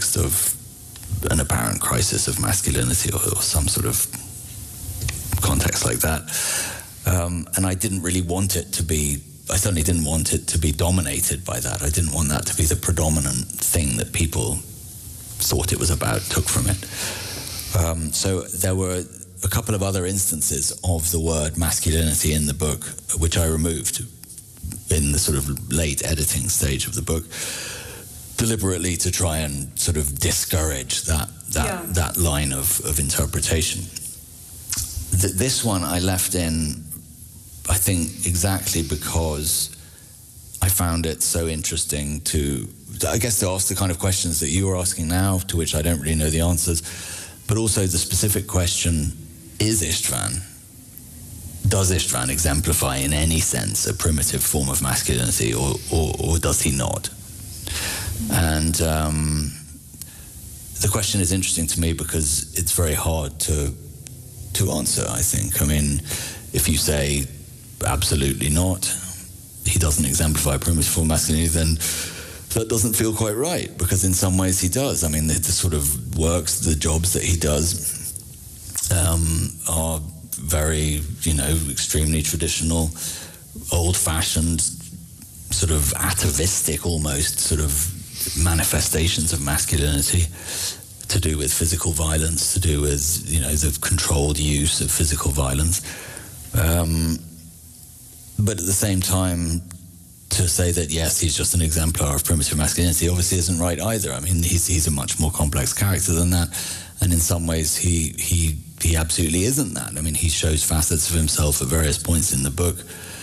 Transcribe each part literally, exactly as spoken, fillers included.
context of an apparent crisis of masculinity, or, or some sort of context like that. Um, and I didn't really want it to be, I certainly didn't want it to be dominated by that. I didn't want that to be the predominant thing that people thought it was about, took from it. Um, so there were a couple of other instances of the word masculinity in the book, which I removed in the sort of late editing stage of the book, deliberately to try and sort of discourage that that, yeah. that line of, of interpretation. Th- this one I left in, I think, exactly because I found it so interesting to, I guess, to ask the kind of questions that you were asking now, to which I don't really know the answers, but also the specific question, is Istvan, does Istvan exemplify in any sense a primitive form of masculinity, or, or, or does he not? And um, the question is interesting to me because it's very hard to to answer, I think. I mean, if you say absolutely not, he doesn't exemplify primitive form of masculinity, then that doesn't feel quite right, because in some ways he does. I mean, the, the sort of works, the jobs that he does um, are very, you know, extremely traditional, old-fashioned, sort of atavistic almost, sort of manifestations of masculinity, to do with physical violence, to do with, you know, the controlled use of physical violence. Um, but at the same time, to say that, yes, he's just an exemplar of primitive masculinity obviously isn't right either. I mean, he's, he's a much more complex character than that. And in some ways, he, he, he absolutely isn't that. I mean, he shows facets of himself at various points in the book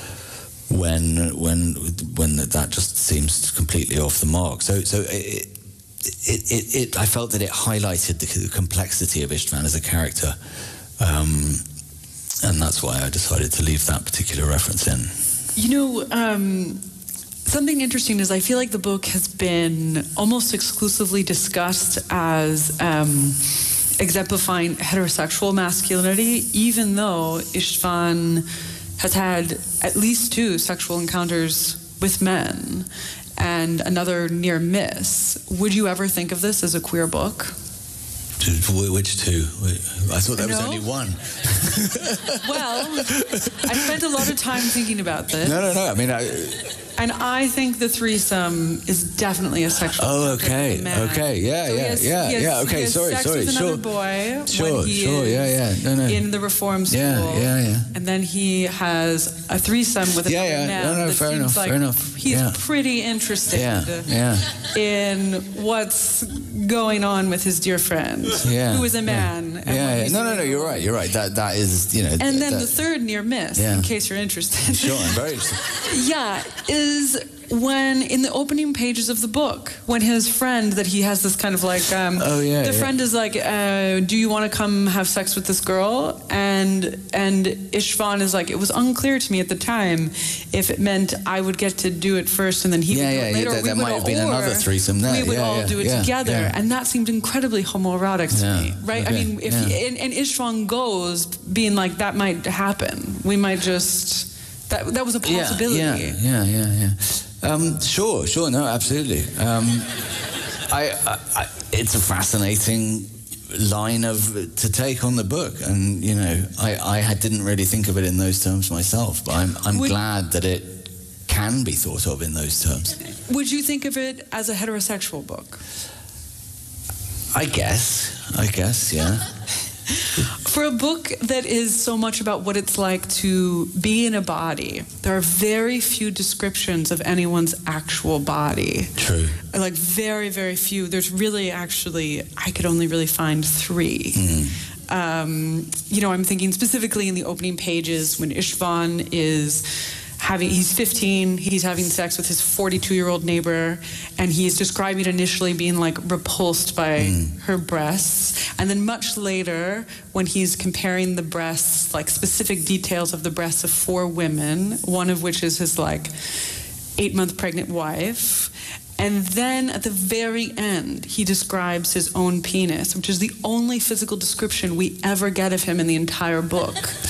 when when when that just seems completely off the mark. So so it it it, it I felt that it highlighted the complexity of Istvan as a character, um, and that's why I decided to leave that particular reference in. You know, um, something interesting is I feel like the book has been almost exclusively discussed as um, exemplifying heterosexual masculinity, even though Istvan has had at least two sexual encounters with men and another near miss. Would you ever think of this as a queer book? Which two? I thought there was no? only one. Well, I spent a lot of time thinking about this. No, no, no. I mean, I... And I think the threesome is definitely a sexual. Oh, okay, okay, yeah, so yeah, has, yeah, has, yeah. Okay, sorry, sex sorry, with sure. another boy sure, when he sure, is yeah, yeah, no, no. in the reform school. Yeah, yeah, yeah. And then he has a threesome with yeah, another yeah. man. No, no, that fair seems enough, like fair enough. He's yeah. pretty interested yeah, yeah. in what's going on with his dear friend, yeah, who is a man. Yeah, and yeah, yeah. No, no, no. You're right. You're right. That that is, you know. And then that, the third near miss, yeah. in case you're interested. Sure, I'm very interested. Yeah, is when in the opening pages of the book, when his friend that he has this kind of like, um, oh yeah, the yeah. friend is like, uh, do you want to come have sex with this girl? And and Istvan is like, it was unclear to me at the time if it meant I would get to do it first and then he yeah, would do yeah, it later. Yeah, or we there would might have all, been another threesome there. We would yeah, all yeah, do it yeah, together, yeah. and that seemed incredibly homoerotic to yeah. me, right? Okay. I mean, if yeah. he, and, and Istvan goes being like, that might happen. We might just that that was a possibility. Yeah, yeah, yeah, yeah. yeah. Um, sure, sure, no, absolutely. Um, I, I, I, it's a fascinating line of to take on the book, and you know, I, I didn't really think of it in those terms myself, but I'm, I'm would, glad that it can be thought of in those terms. Would you think of it as a heterosexual book? I guess, I guess, yeah. For a book that is so much about what it's like to be in a body, there are very few descriptions of anyone's actual body. True. Like very, very few. There's really actually, I could only really find three. Mm. Um, you know, I'm thinking specifically in the opening pages when Istvan is having, he's fifteen, he's having sex with his forty-two-year-old neighbor, and he's describing it initially being like repulsed by mm. her breasts. And then much later, when he's comparing the breasts, like specific details of the breasts of four women, one of which is his like eight-month pregnant wife. And then at the very end, he describes his own penis, which is the only physical description we ever get of him in the entire book.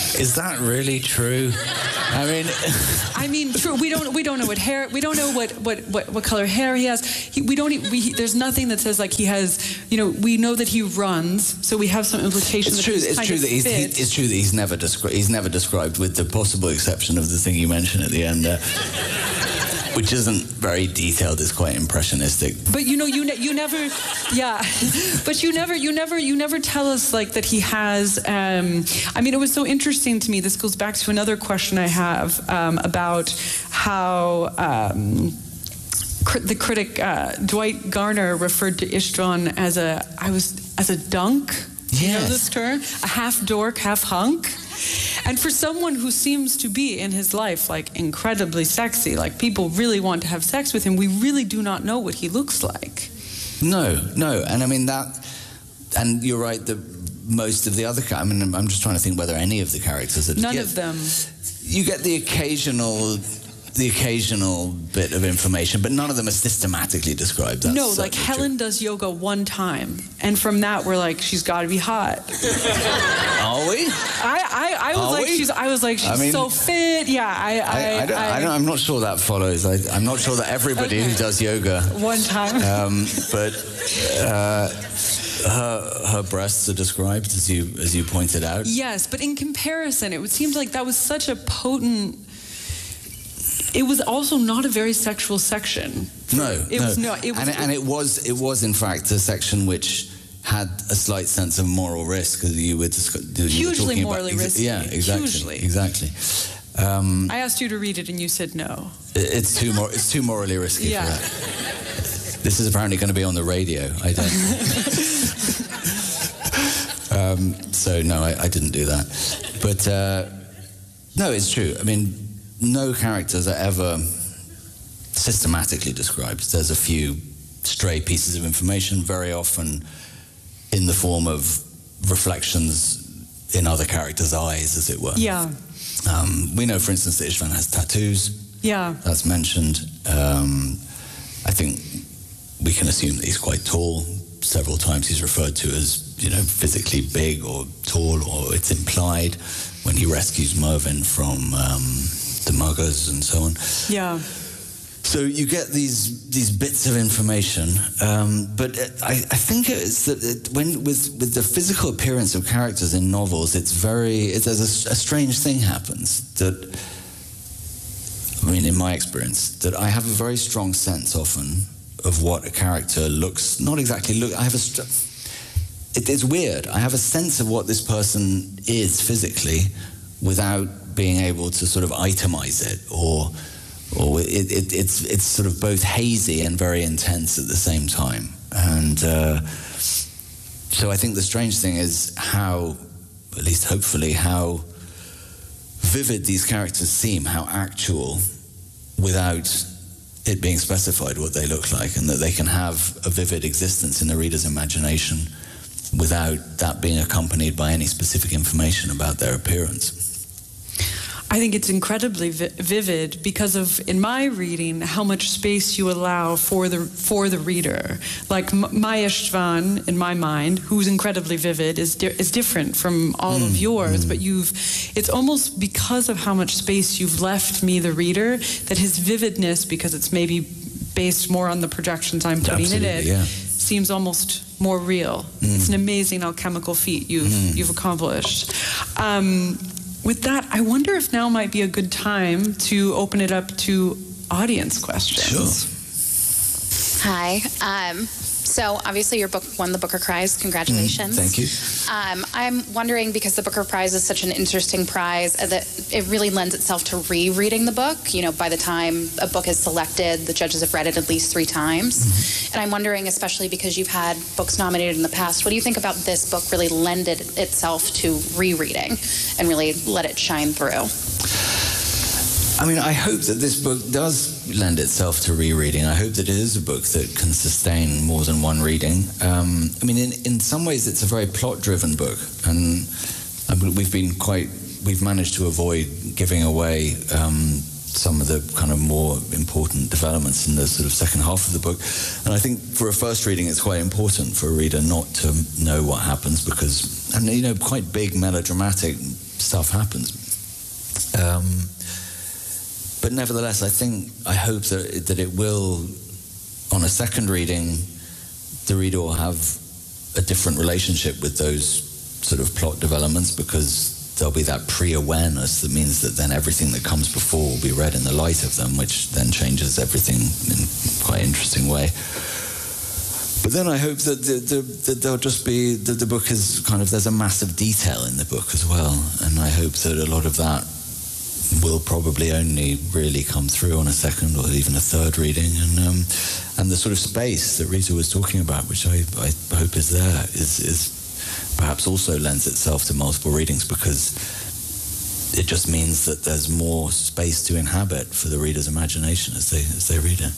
Is that really true? I mean, I mean, true. We don't. We don't know what hair. We don't know what what what, what color hair he has. He, we don't. We, he, there's nothing that says like he has. You know, we know that he runs, so we have some implication. It's that true. he's It's kind true of that he's. He, it's true that he's never described. He's never described, with the possible exception of the thing you mentioned at the end there. Which isn't very detailed. It's quite impressionistic. But you know, you ne- you never, yeah. But you never, you never, you never tell us like that he has. Um, I mean, it was so interesting to me. This goes back to another question I have um, about how um, cr- the critic uh, Dwight Garner referred to Istvan as a, I was as a dunk. Yes. You know this term? A half dork, half hunk. And for someone who seems to be in his life like incredibly sexy, like people really want to have sex with him, we really do not know what he looks like. No, no. And I mean that, and you're right, that most of the other, I mean, I'm just trying to think whether any of the characters are... None yeah, of them. You get the occasional... the occasional bit of information, but none of them are systematically described. That's no, like Helen true. does yoga one time, and from that we're like, she's got to be hot. Are we? I, I, I was Are like, we? she's, I was like, she's I mean, so fit. Yeah, I, I, I, I, don't, I, I don't, I'm not sure that follows. I, I'm not sure that everybody Okay. who does yoga. One time. Um, but uh, her, her breasts are described, as you as you pointed out. Yes, but in comparison, it seemed like that was such a potent. It was also not a very sexual section. No, it no. was no. It was, and, it, and it was it was in fact a section which had a slight sense of moral risk, as you were, discuss, you were hugely talking morally about. risky. Yeah, exactly. Hugely. Exactly. Um, I asked you to read it, and you said no. it, it's too mor- It's too morally risky Yeah. for that. This is apparently going to be on the radio. I don't. um, so no, I, I didn't do that. But uh, no, it's true. I mean, no characters are ever systematically described. There's a few stray pieces of information, very often in the form of reflections in other characters' eyes, as it were. Yeah. Um, we know, for instance, that Istvan has tattoos. Yeah. That's mentioned. Um, I think we can assume that he's quite tall. Several times he's referred to as, you know, physically big or tall, or it's implied when he rescues Mervyn from um, the muggers and so on. Yeah. So you get these these bits of information, um, but it, I, I think it's that it, when with with the physical appearance of characters in novels, it's very it, there's a, a strange thing happens that, I mean, in my experience, that I have a very strong sense often of what a character looks. Not exactly look. I have a. St- it, it's weird. I have a sense of what this person is physically, without being able to sort of itemize it or. Or it, it, it's it's sort of both hazy and very intense at the same time. And uh, so I think the strange thing is how, at least hopefully, how vivid these characters seem, how actual, without it being specified what they look like, and that they can have a vivid existence in the reader's imagination without that being accompanied by any specific information about their appearance. I think it's incredibly vi- vivid because of, in my reading, how much space you allow for the for the reader. Like m- my Istvan, in my mind, who's incredibly vivid, is di- is different from all mm, of yours. Mm. But you've, it's almost because of how much space you've left me, the reader, that his vividness, because it's maybe based more on the projections I'm putting Absolutely, in it, yeah. seems almost more real. Mm. It's an amazing alchemical feat you've mm. you've accomplished. Um, With that, I wonder if now might be a good time to open it up to audience questions. Sure. Hi. Um, so obviously your book won the Booker Prize. Congratulations. Mm, thank you. Um, I'm wondering, because the Booker Prize is such an interesting prize, uh, that it really lends itself to rereading the book. You know, by the time a book is selected, the judges have read it at least three times. Mm-hmm. And I'm wondering, especially because you've had books nominated in the past, what do you think about this book really lended itself to rereading and really let it shine through? I mean, I hope that this book does lend itself to rereading. I hope that it is a book that can sustain more than one reading. Um, I mean, in, in some ways, it's a very plot-driven book, and I mean, we've been quite, we've managed to avoid giving away um, some of the kind of more important developments in the sort of second half of the book. And I think for a first reading, it's quite important for a reader not to know what happens, because, and you know, quite big melodramatic stuff happens. Um, but nevertheless, I think, I hope that it, that it will, on a second reading, the reader will have a different relationship with those sort of plot developments, because there'll be that pre-awareness that means that then everything that comes before will be read in the light of them, which then changes everything in quite an interesting way. But then I hope that, the, the, that there'll just be, that the book is kind of, there's a massive detail in the book as well, and I hope that a lot of that will probably only really come through on a second or even a third reading, and um, and the sort of space that Rita was talking about, which I, I hope is there, is, is perhaps also lends itself to multiple readings, because it just means that there's more space to inhabit for the reader's imagination as they as they read it.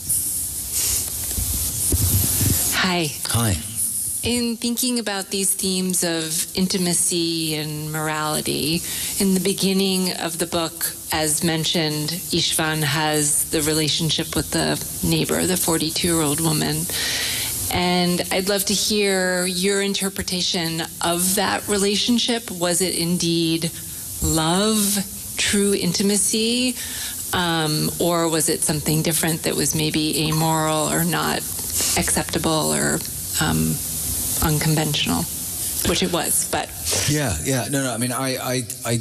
Hi. Hi. In thinking about these themes of intimacy and morality, in the beginning of the book, as mentioned, Istvan has the relationship with the neighbor, the forty-two-year-old woman. And I'd love to hear your interpretation of that relationship. Was it indeed love, true intimacy, um, or was it something different that was maybe amoral or not acceptable or um, unconventional? Which it was, but... Yeah, yeah, no, no, I mean, I... I, I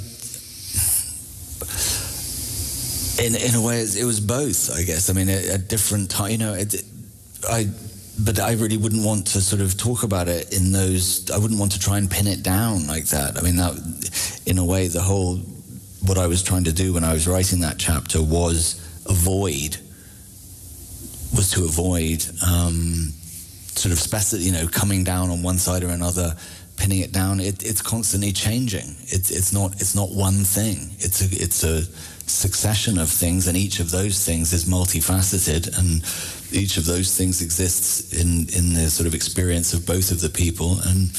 in, in a way, it was both, I guess. I mean, at, at different times, you know, it, it, I... But I really wouldn't want to sort of talk about it in those, I wouldn't want to try and pin it down like that. I mean, that, in a way, the whole, what I was trying to do when I was writing that chapter was avoid, was to avoid um, sort of, speci- you know, coming down on one side or another, pinning it down. It, it's constantly changing. It, it's not, it's not one thing. It's a, it's a succession of things, and each of those things is multifaceted, and each of those things exists in, in the sort of experience of both of the people, and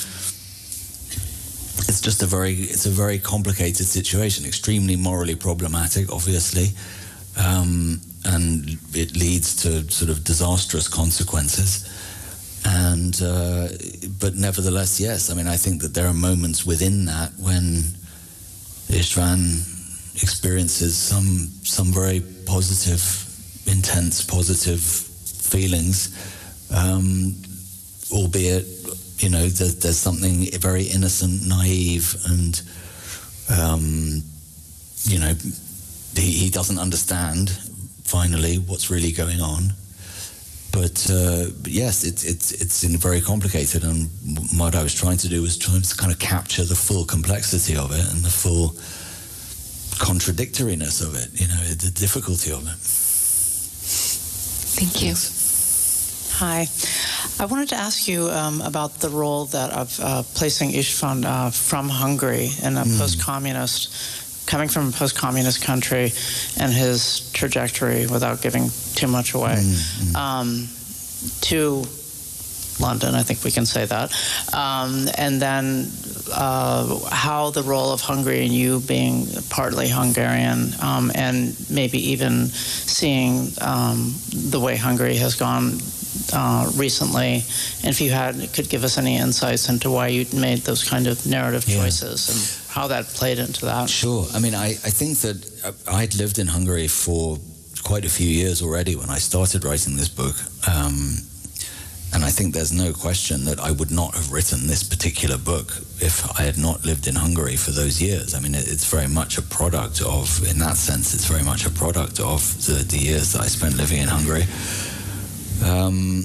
it's just a very, it's a very complicated situation, extremely morally problematic, obviously, um, and it leads to sort of disastrous consequences. And uh, but nevertheless, yes, I mean, I think that there are moments within that when Istvan experiences some some very positive, intense, positive feelings, um, albeit, you know, there, there's something very innocent, naive, and, um, you know, he, he doesn't understand, finally, what's really going on. But, uh, but yes, it's it's it's very complicated, and what I was trying to do was trying to kind of capture the full complexity of it and the full contradictoriness of it, you know, the difficulty of it. Thank you. Hi. I wanted to ask you um, about the role that of uh, placing Istvan uh, from Hungary in a mm. post-communist, coming from a post-communist country, and his trajectory, without giving too much away, mm, mm. Um, to London, I think we can say that. Um, and then uh, how the role of Hungary, and you being partly Hungarian, um, and maybe even seeing um, the way Hungary has gone uh, recently, and if you had could give us any insights into why you made those kind of narrative yeah. choices and how that played into that. Sure. I mean, I, I think that I'd lived in Hungary for quite a few years already when I started writing this book. Um, And I think there's no question that I would not have written this particular book if I had not lived in Hungary for those years. I mean, it's very much a product of, in that sense, it's very much a product of the, the years that I spent living in Hungary. Um,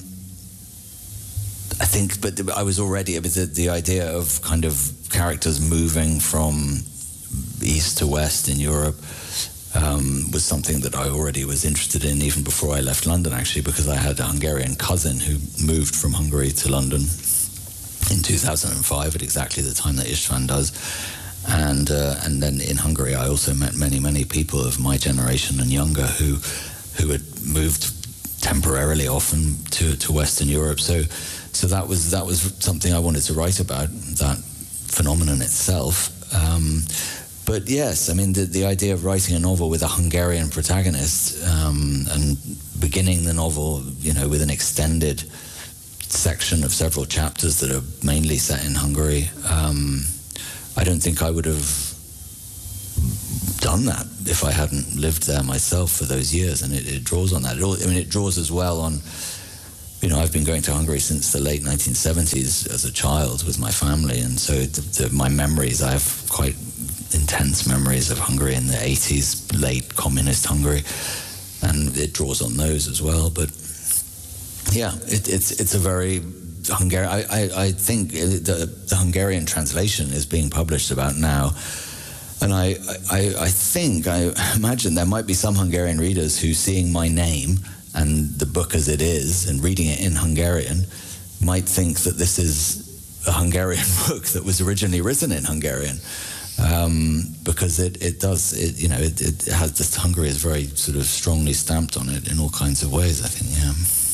I think, but I was already, the, the idea of kind of characters moving from east to west in Europe Um, was something that I already was interested in even before I left London, actually, because I had a Hungarian cousin who moved from Hungary to London in two thousand five at exactly the time that Istvan does. And uh, and then in Hungary I also met many, many people of my generation and younger who who had moved temporarily often to, to Western Europe. So so that was that was something I wanted to write about, that phenomenon itself. Um, But yes, I mean, the, the idea of writing a novel with a Hungarian protagonist um, and beginning the novel, you know, with an extended section of several chapters that are mainly set in Hungary, um, I don't think I would have done that if I hadn't lived there myself for those years, and it, it draws on that. It all, I mean, it draws as well on, you know, I've been going to Hungary since the late nineteen seventies as a child with my family, and so the, the, my memories, I have quite intense memories of Hungary in the eighties, late communist Hungary, and it draws on those as well. But yeah, it, it's it's a very Hungarian. I, I, I think the, the Hungarian translation is being published about now. And I, I, I think, I imagine there might be some Hungarian readers who, seeing my name and the book as it is, and reading it in Hungarian, might think that this is a Hungarian book that was originally written in Hungarian. Um, because it, it does, it, you know, it, it has, this Hungary is very sort of strongly stamped on it in all kinds of ways, I think, yeah.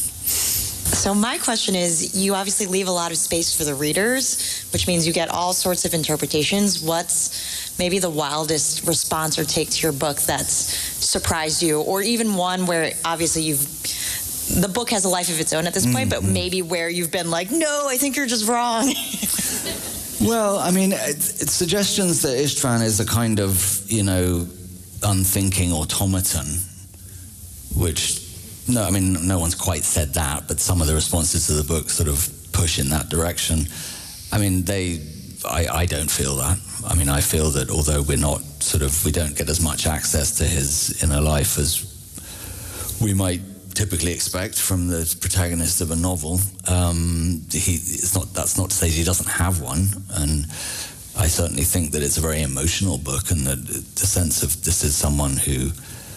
So my question is, you obviously leave a lot of space for the readers, which means you get all sorts of interpretations. What's maybe the wildest response or take to your book that's surprised you, or even one where obviously you've, the book has a life of its own at this point, mm-hmm. but maybe where you've been like, no, I think you're just wrong. Well, I mean, it's, it's suggestions that István is a kind of, you know, unthinking automaton, which... No, I mean, no one's quite said that, but some of the responses to the book sort of push in that direction. I mean, they, I, I don't feel that. I mean, I feel that although we're not sort of, we don't get as much access to his inner life as we might typically expect from the protagonist of a novel, um, he, it's not, that's not to say he doesn't have one. And I certainly think that it's a very emotional book, and that the sense of this is someone who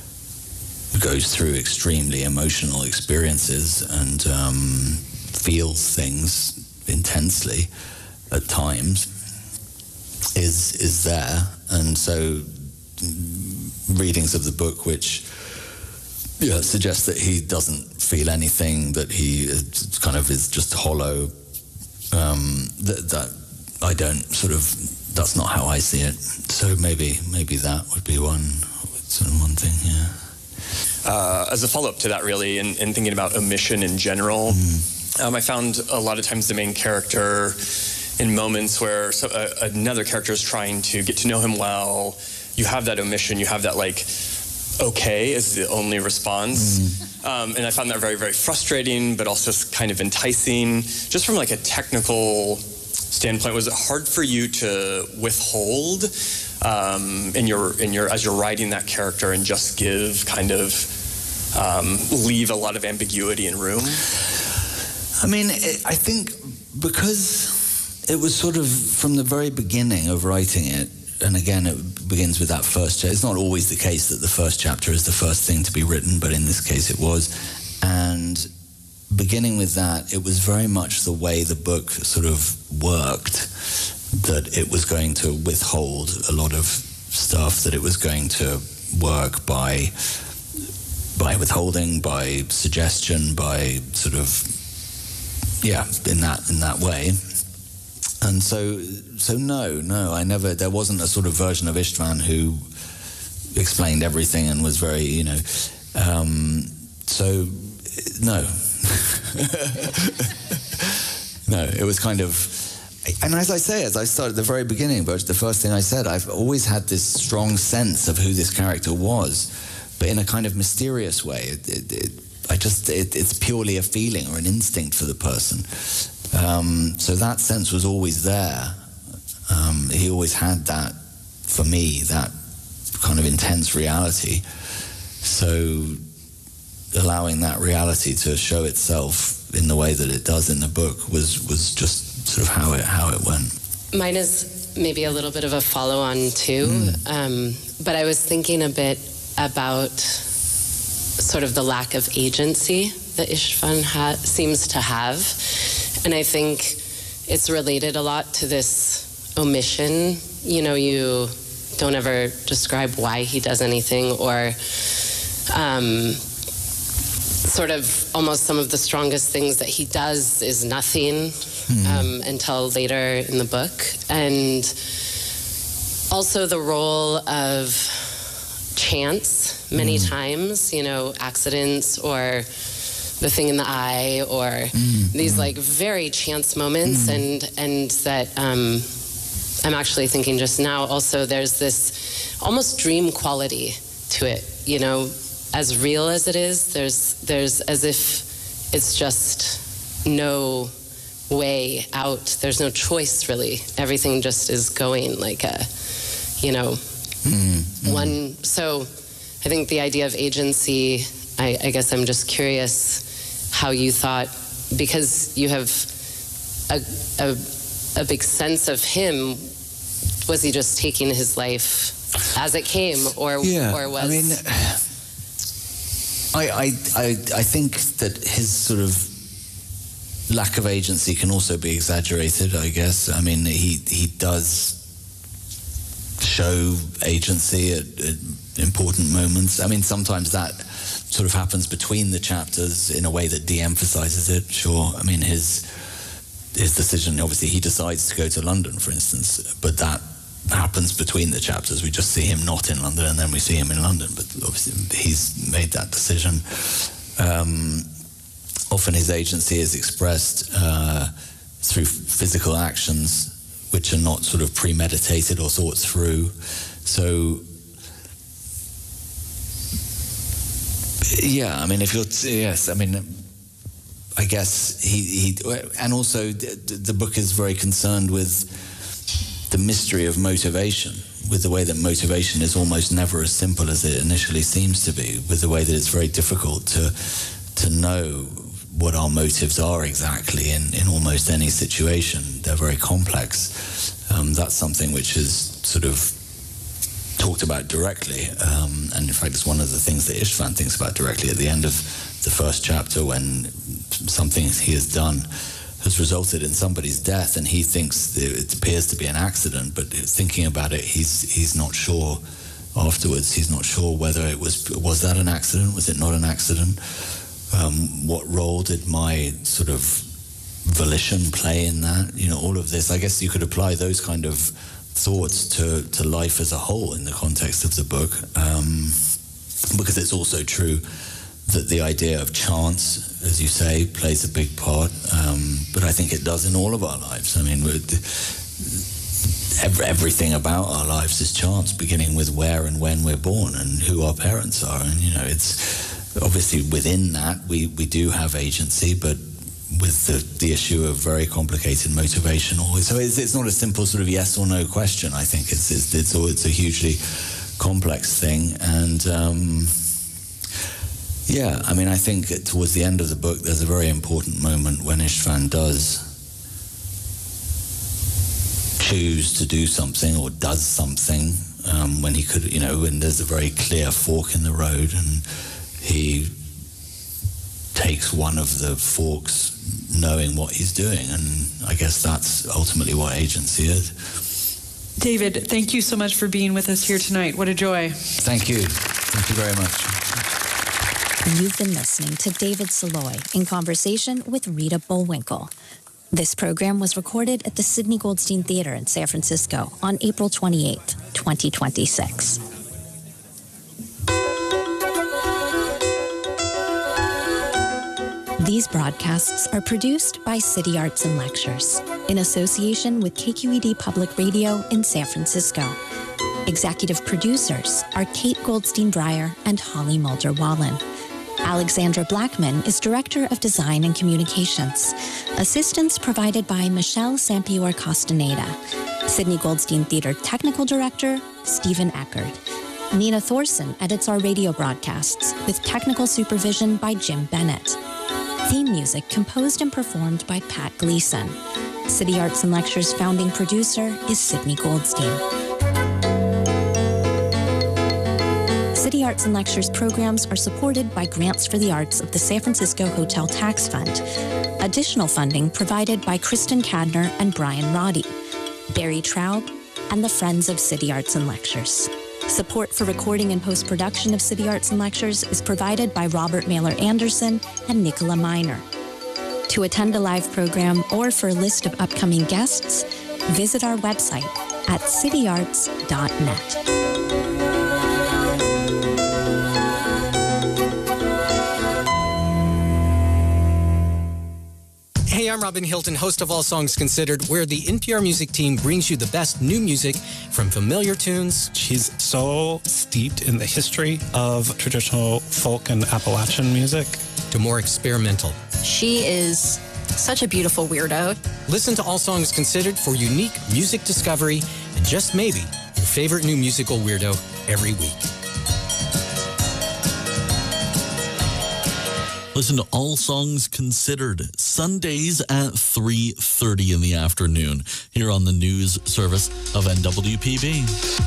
goes through extremely emotional experiences and um, feels things intensely at times is is there. And so readings of the book which yeah, suggest that he doesn't feel anything, that he is, kind of is just hollow, um, that, that I don't sort of, that's not how I see it. So maybe maybe that would be one, sort of one thing, yeah. Uh, as a follow-up to that, really, and, and thinking about omission in general, mm. um, I found a lot of times the main character, in moments where so, uh, another character is trying to get to know him well, you have that omission, you have that, like, okay is the only response. Mm. Um, and I found that very, very frustrating, but also kind of enticing. Just from, like, a technical standpoint, was it hard for you to withhold Um, in your in your as you're writing that character and just give kind of um, leave a lot of ambiguity and room? I mean, it, I think because it was sort of from the very beginning of writing it, and again, it begins with that first chapter. It's not always the case that the first chapter is the first thing to be written, but in this case it was. And beginning with that, it was very much the way the book sort of worked, that it was going to withhold a lot of stuff, that it was going to work by by withholding, by suggestion, by sort of, yeah, in that in that way. And so, so no, no, I never, there wasn't a sort of version of István who explained everything and was very, you know, um, so, no. No, it was kind of, and as I say, as I started at the very beginning, but the first thing I said, I've always had this strong sense of who this character was, but in a kind of mysterious way. It, it, it, I just, it, it's purely a feeling or an instinct for the person. Um, so that sense was always there. Um, he always had that, for me, that kind of intense reality. So allowing that reality to show itself in the way that it does in the book was, was just sort of how it how it went. Mine is maybe a little bit of a follow-on too, mm. um, but I was thinking a bit about sort of the lack of agency that István ha- seems to have, and I think it's related a lot to this omission. You know, you don't ever describe why he does anything, or um, sort of almost some of the strongest things that he does is nothing. Mm. Um, until later in the book. And also the role of chance many mm. times, you know, accidents or the thing in the eye or mm. these mm. like very chance moments mm. and and that um, I'm actually thinking just now also there's this almost dream quality to it, you know, as real as it is, there's there's as if it's just no way out. There's no choice really. Everything just is going like a, you know, mm-hmm. one. So I think the idea of agency, I, I guess I'm just curious how you thought, because you have a, a, a big sense of him, was he just taking his life as it came, or, yeah, or was... I mean, I, I, I, I think that his sort of lack of agency can also be exaggerated, I guess. I mean, he, he does show agency at, at important moments. I mean, sometimes that sort of happens between the chapters in a way that de-emphasizes it, sure. I mean, his his decision, obviously he decides to go to London, for instance, but that happens between the chapters. We just see him not in London and then we see him in London, but obviously he's made that decision. Um, often his agency is expressed uh, through physical actions which are not sort of premeditated or thought through. So yeah, I mean, if you're, t- yes, I mean, I guess he, he, and also the, the book is very concerned with the mystery of motivation, with the way that motivation is almost never as simple as it initially seems to be, with the way that it's very difficult to to know what our motives are exactly in, in almost any situation. They're very complex. Um, that's something which is sort of talked about directly, um, and in fact it's one of the things that Istvan thinks about directly at the end of the first chapter, when something he has done has resulted in somebody's death and he thinks it appears to be an accident, but thinking about it, he's he's not sure afterwards. He's not sure whether it was was that an accident, was it not an accident, um, what role did my sort of volition play in that, you know, all of this. I guess you could apply those kind of thoughts to, to life as a whole in the context of the book, um, because it's also true that the idea of chance, as you say, plays a big part, um, but I think it does in all of our lives. I mean, every, everything about our lives is chance, beginning with where and when we're born and who our parents are, and, you know, it's obviously within that we, we do have agency, but with the, the issue of very complicated motivation always. So it's, it's not a simple sort of yes or no question. I think it's it's it's, it's a hugely complex thing. And um, yeah, I mean, I think towards the end of the book, there's a very important moment when Istvan does choose to do something or does something um, when he could, you know, when there's a very clear fork in the road and he takes one of the forks knowing what he's doing, and I guess that's ultimately what agency is. David, thank you so much for being with us here tonight. What a joy. Thank you. Thank you very much. You've been listening to David Saloy in conversation with Rita Bullwinkle. This program was recorded at the Sidney Goldstein Theater in San Francisco on April twenty-eighth, twenty twenty-six. These broadcasts are produced by City Arts and Lectures in association with K Q E D Public Radio in San Francisco. Executive producers are Kate Goldstein Dreyer and Holly Mulder Wallen. Alexandra Blackman is Director of Design and Communications. Assistance provided by Michelle Sampior Castaneda. Sidney Goldstein Theater Technical Director, Stephen Eckert. Nina Thorson edits our radio broadcasts with technical supervision by Jim Bennett. Theme music composed and performed by Pat Gleason. City Arts and Lectures founding producer is Sidney Goldstein. City Arts and Lectures programs are supported by grants for the arts of the San Francisco Hotel Tax Fund. Additional funding provided by Kristen Cadner and Brian Roddy, Barry Traub, and the Friends of City Arts and Lectures. Support for recording and post-production of City Arts and Lectures is provided by Robert Mailer Anderson and Nicola Miner. To attend a live program or for a list of upcoming guests, visit our website at city arts dot net. Hey I'm Robin Hilton, host of All Songs Considered, where the N P R Music team brings you the best new music from familiar tunes. She's so steeped in the history of traditional folk and Appalachian music to more experimental. She is such a beautiful weirdo. Listen to All Songs Considered for unique music discovery and just maybe your favorite new musical weirdo every week. Listen to All Songs Considered Sundays at three thirty in the afternoon here on the news service of N W P B.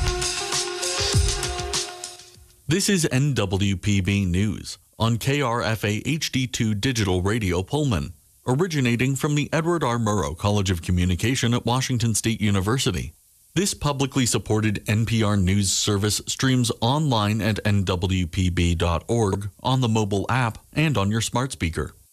This is N W P B News on K R F A H D two Digital Radio Pullman, originating from the Edward R. Murrow College of Communication at Washington State University. This publicly supported N P R News service streams online at N W P B dot org, on the mobile app, and on your smart speaker.